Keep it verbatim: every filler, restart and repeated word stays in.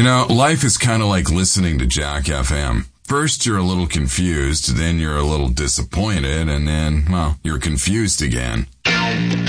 You know, life is kind of like listening to Jack F M. First, you're a little confused, then you're a little disappointed, and then, well, you're confused again.